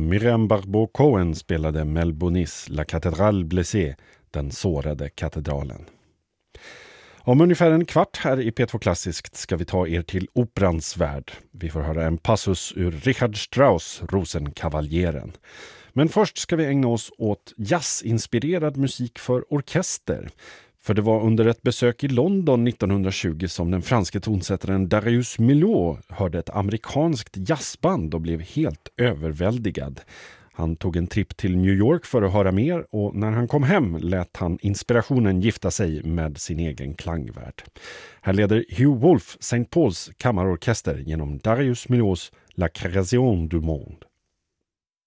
Myriam Barbeau-Cohen spelade Mel Bonis La Cathédrale Blessée, den sårade katedralen. Om ungefär en kvart här i P2 Klassiskt ska vi ta er till operans värld. Vi får höra en passus ur Richard Strauss Rosenkavallieren. Men först ska vi ägna oss åt jazzinspirerad musik för orkester. För det var under ett besök i London 1920 som den franske tonsättaren Darius Milhaud hörde ett amerikanskt jazzband och blev helt överväldigad. Han tog en tripp till New York för att höra mer och när han kom hem lät han inspirationen gifta sig med sin egen klangvärld. Här leder Hugh Wolf St. Pauls kammarorkester genom Darius Milhauds La Création du Monde.